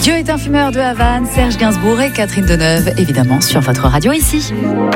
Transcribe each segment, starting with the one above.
Dieu est un fumeur de Havane, Serge Gainsbourg et Catherine Deneuve, évidemment sur votre radio ici.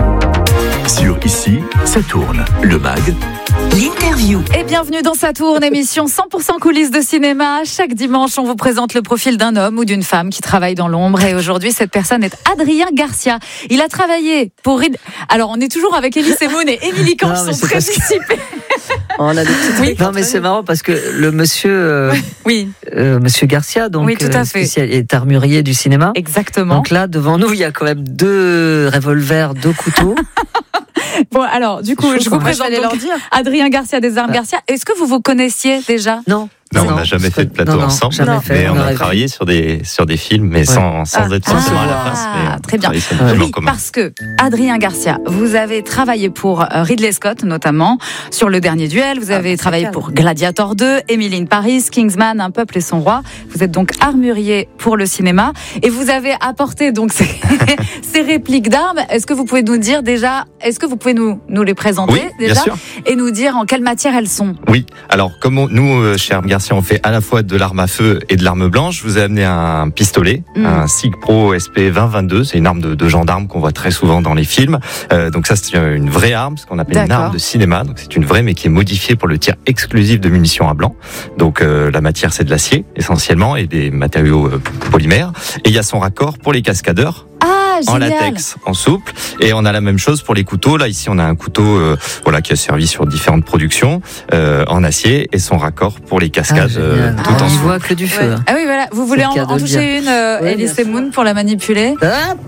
Sur Ici, ça tourne. Le MAG, l'interview. Et bienvenue dans Ça tourne, émission 100% coulisses de cinéma. Chaque dimanche, on vous présente le profil d'un homme ou d'une femme qui travaille dans l'ombre. Et aujourd'hui, cette personne est Adrien Garcia. Il a travaillé pour... Alors, on est toujours avec Elie Semoun et Émilie Kanch sont très dissipés. On a des petites... Oui. Non, mais c'est marrant parce que le monsieur, monsieur Garcia, donc, oui, tout à fait. est armurier du cinéma. Exactement. Donc là, devant nous, il y a quand même 2 revolvers, 2 couteaux. Bon, alors, du coup, je vous présente donc Adrien Garcia des Armes Garcia. Est-ce que vous vous connaissiez déjà ? Non. Non, on n'a jamais fait de plateau ensemble, mais on a travaillé sur des films, mais sans être forcément à la face. Très bien. Oui, parce que Adrien Garcia, vous avez travaillé pour Ridley Scott, notamment, sur Le Dernier Duel. Vous avez travaillé pour Gladiator 2, Emily in Paris, Kingsman, Un peuple et son roi. Vous êtes donc armurier pour le cinéma et vous avez apporté donc ces répliques d'armes. Est-ce que vous pouvez nous dire déjà, est-ce que vous pouvez nous les présenter déjà, bien sûr, et nous dire en quelle matière elles sont ? Oui. Alors, comme nous, chez Armes Garcia, on fait à la fois de l'arme à feu et de l'arme blanche. Je vous ai amené un pistolet, un SIG Pro SP 2022. C'est une arme de gendarme qu'on voit très souvent dans les films. Donc ça, c'est une vraie arme, ce qu'on appelle une arme de cinéma. Donc c'est une vraie, mais qui est modifiée pour le tir exclusif de munitions à blanc. Donc la matière, c'est de l'acier essentiellement et des matériaux polymères. Et il y a son raccord pour les cascadeurs. En latex, en souple, et on a la même chose pour les couteaux. Là, ici, on a un couteau, qui a servi sur différentes productions, en acier, et son raccord pour les cascades, tout en souple. On voit que du feu. Ah oui, voilà. Vous voulez en toucher une, Elie Semoun, pour la manipuler?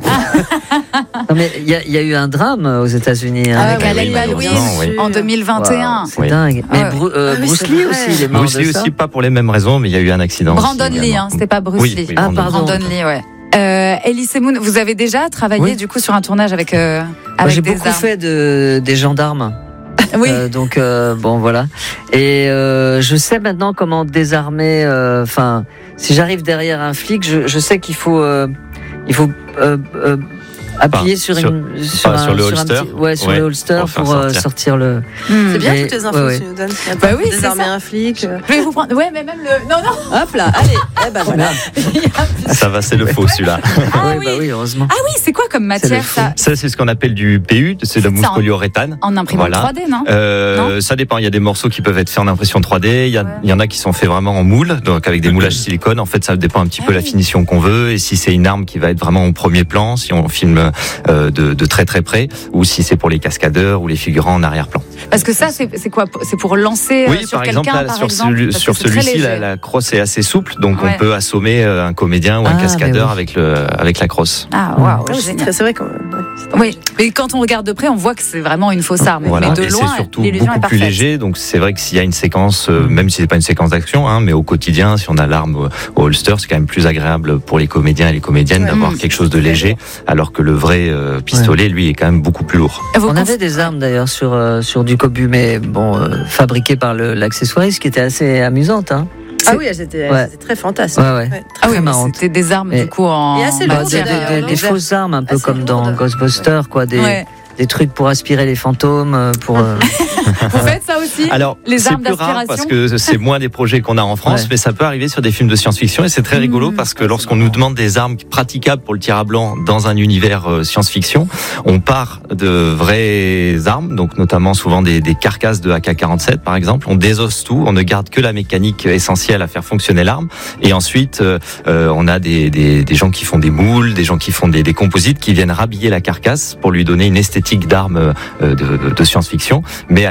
Non, mais il y a eu un drame aux États-Unis avec Alec Baldwin en 202021. C'est dingue. Mais Bruce Lee aussi, il est mort de ça. Bruce Lee aussi, pas pour les mêmes raisons, mais il y a eu un accident. Brandon Lee, c'était pas Bruce Lee. Oui, pardon. Brandon Lee, ouais. Elie Semoun, vous avez déjà travaillé du coup sur un tournage avec j'ai beaucoup fait des gendarmes. Oui. Donc bon voilà. Et je sais maintenant comment désarmer. Enfin, si j'arrive derrière un flic, je sais qu'il faut appuyer sur le holster. Sur le holster pour sortir le. C'est bien toutes les infos que tu nous donnes. Bah oui, désarmer un flic. Je vais vous prendre. Ouais, mais même le. Non. Hop là, allez. Voilà. Ça va, c'est le faux celui-là. Oui, heureusement. Ah oui, c'est quoi comme matière ça ? Ça, c'est ce qu'on appelle du PU, c'est de la mousse polyuréthane. En imprimante 3D, non ? Ça dépend. Il y a des morceaux qui peuvent être faits en impression 3D. Il y en a qui sont faits vraiment en moule, donc avec des moulages silicone. En fait, ça dépend un petit peu la finition qu'on veut et si c'est une arme qui va être vraiment au premier plan, si on filme de très très près, ou si c'est pour les cascadeurs ou les figurants en arrière-plan. Parce que ça, c'est quoi ? C'est pour lancer sur quelqu'un, par exemple. Sur celui-ci, la crosse est assez souple, donc on peut assommer un comédien ou un cascadeur avec la crosse. Ah waouh, c'est vrai quand même. Oui, mais quand on regarde de près, on voit que c'est vraiment une fausse arme. Voilà. Mais de et loin, c'est surtout l'illusion beaucoup est plus parfaite. léger, donc c'est vrai que s'il y a une séquence, même si c'est pas une séquence d'action, mais au quotidien, si on a l'arme au holster, c'est quand même plus agréable pour les comédiens et les comédiennes d'avoir quelque chose de léger, alors que le vrai pistolet, lui, est quand même beaucoup plus lourd. On avait des armes d'ailleurs sur du cobu, mais fabriquées par l'accessoiriste, qui était assez amusante. Ah oui, c'était très fantastique. Ah oui, mais c'était des armes du coup en. Et assez des fausses armes, un peu comme dans Ghostbusters, quoi. Des trucs pour aspirer les fantômes, Vous faites ça aussi ? Alors, les armes c'est plus rare d'aspiration parce que c'est moins des projets qu'on a en France, mais ça peut arriver sur des films de science-fiction et c'est très rigolo parce que lorsqu'on nous demande des armes praticables pour le tir à blanc dans un univers science-fiction, on part de vraies armes, donc notamment souvent des carcasses de AK-47 par exemple. On désosse tout, on ne garde que la mécanique essentielle à faire fonctionner l'arme et ensuite on a des gens qui font des moules, des gens qui font des composites qui viennent rhabiller la carcasse pour lui donner une esthétique d'arme de science-fiction, mais